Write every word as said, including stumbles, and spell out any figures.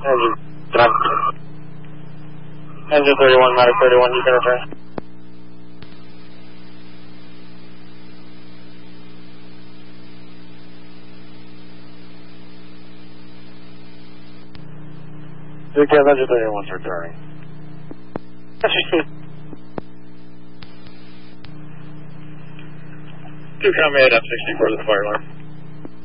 Engine, engine thirty-one, Matic thirty-one, you can return. You can, engine thirty-one's returning. two coming eight up sixty-four to the fire alarm.